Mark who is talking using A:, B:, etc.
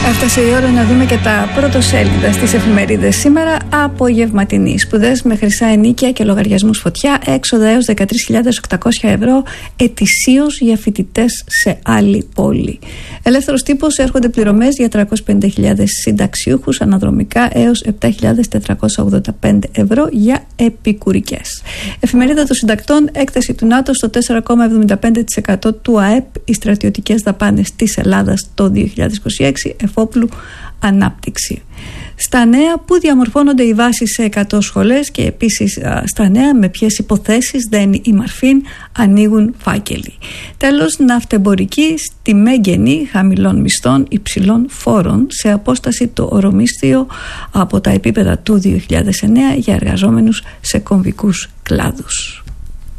A: Έφτασε η ώρα να δούμε και τα πρωτοσέλιδα στις εφημερίδες σήμερα. Απογευματινή. Σπουδές με χρυσά ενίκια και λογαριασμούς φωτιά. Έξοδα έως 13.800 ευρώ ετησίως για φοιτητές σε άλλη πόλη. Ελεύθερος τύπος, έρχονται πληρωμές για 350.000 συνταξιούχους, αναδρομικά έως 7.485 ευρώ για επικουρικές. Εφημερίδα των συντακτών, έκθεση του ΝΑΤΟ στο 4,75% του ΑΕΠ, οι στρατιωτικές δαπάνες της Ελλάδας το 2026, εφόπλου ανάπτυξη. Στα νέα, που διαμορφώνονται οι βάσεις σε 100 σχολές, και επίσης στα νέα, με ποιες υποθέσεις δένει η Μαρφίν, ανοίγουν φάκελοι. Τέλος, ναυτεμπορική στη μέγενη χαμηλών μισθών, υψηλών φόρων, σε απόσταση το ορομίσθιο από τα επίπεδα του 2009 για εργαζόμενους σε κομβικούς κλάδους.